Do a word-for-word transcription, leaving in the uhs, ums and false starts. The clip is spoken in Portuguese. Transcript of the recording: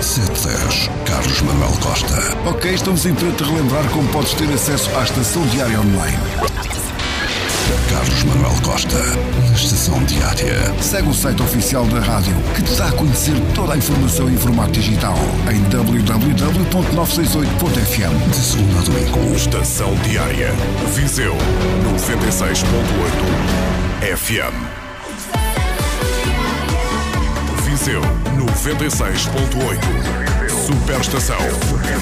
sete dez, Carlos Manuel Costa. Ok, estamos em trato de relembrar como podes ter acesso à Estação Diária Online. Carlos Manuel Costa, na Estação Diária. Segue o site oficial da rádio, que te dá a conhecer toda a informação em formato digital, em w w w ponto novecentos e sessenta e oito ponto f m. De segunda a domingo. Estação Diária, Viseu, noventa e seis ponto oito F M. Viseu, noventa e seis ponto oito. Superestação.